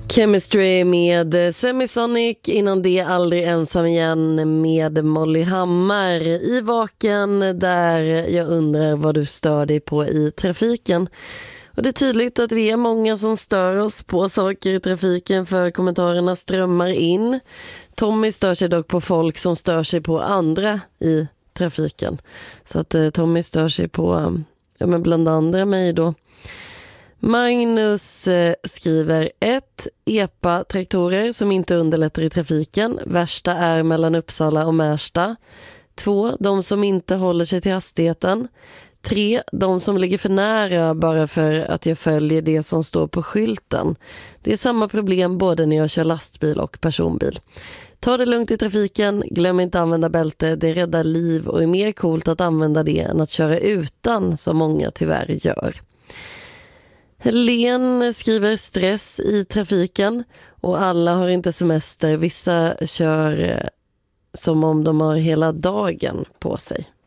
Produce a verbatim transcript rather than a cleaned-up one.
Chemistry med Semisonic, innan det Aldrig ensam igen med Molly Hammar i Vaken, där jag undrar vad du stör dig på i trafiken. Och det är tydligt att vi är många som stör oss på saker i trafiken, för kommentarerna strömmar in. Tommy stör sig dock på folk som stör sig på andra i trafiken. Så att eh, Tommy stör sig på, ja, men bland andra mig då. Magnus eh, skriver ett E P A-traktorer som inte underlättar i trafiken. Värsta är mellan Uppsala och Märsta. två De som inte håller sig till hastigheten. tre De som ligger för nära bara för att jag följer det som står på skylten. Det är samma problem både när jag kör lastbil och personbil. Ta det lugnt i trafiken, glöm inte använda bälte, det räddar liv och är mer coolt att använda det än att köra utan, som många tyvärr gör. Helen skriver stress i trafiken, och alla har inte semester. Vissa kör som om de har hela dagen på sig.